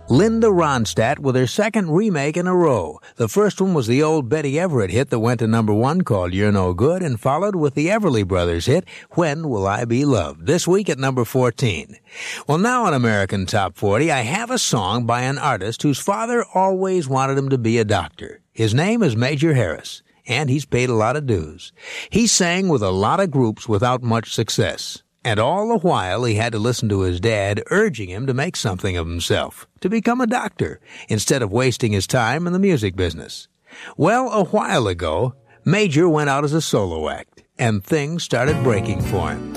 Linda Ronstadt with her second remake in a row. The first one was the old Betty Everett hit that went to number 1 called You're No Good, and followed with the Everly Brothers hit When Will I Be Loved, this week at number 14. Well, now on American Top 40, I have a song by an artist whose father always wanted him to be a doctor. His name is Major Harris, and he's paid a lot of dues. He sang with a lot of groups without much success. And all the while, he had to listen to his dad urging him to make something of himself, to become a doctor, instead of wasting his time in the music business. Well, a while ago, Major went out as a solo act, and things started breaking for him.